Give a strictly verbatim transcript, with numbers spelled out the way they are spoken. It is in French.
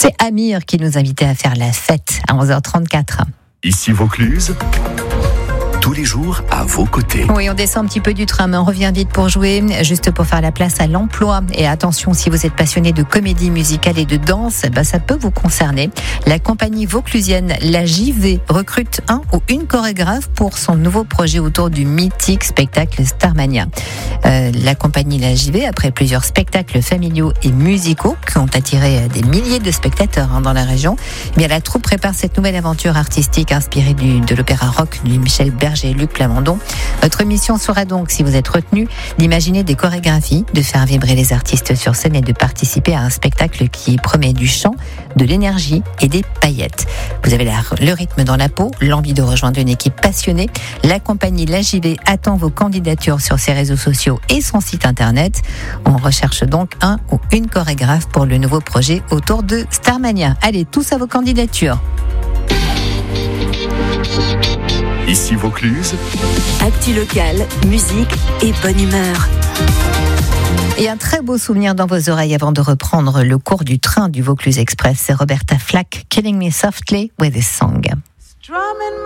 C'est Amir qui nous invitait à faire la fête à onze heures trente-quatre. Ici Vaucluse, tous les jours à vos côtés. Oui, on descend un petit peu du train, mais on revient vite pour jouer, juste pour faire la place à l'emploi. Et attention, si vous êtes passionné de comédie musicale et de danse, bah, ça peut vous concerner. La compagnie vauclusienne La J V recrute un ou une chorégraphe pour son nouveau projet autour du mythique spectacle Starmania. Euh, la compagnie La J V, après plusieurs spectacles familiaux et musicaux qui ont attiré des milliers de spectateurs hein, dans la région, eh bien, la troupe prépare cette nouvelle aventure artistique inspirée du, de l'opéra rock de Michel Berger et Luc Plamondon. Votre mission sera donc, si vous êtes retenu, d'imaginer des chorégraphies, de faire vibrer les artistes sur scène et de participer à un spectacle qui promet du chant, de l'énergie et des paillettes. Vous avez la, le rythme dans la peau, l'envie de rejoindre une équipe passionnée. La compagnie La J V attend vos candidatures sur ses réseaux sociaux et son site internet. On recherche donc un ou une chorégraphe pour le nouveau projet autour de Starmania. Allez, tous à vos candidatures. Ici Vaucluse, actu locale, musique et bonne humeur. Et un très beau souvenir dans vos oreilles avant de reprendre le cours du train du Vaucluse Express. C'est Roberta Flack, Killing Me Softly with a Song.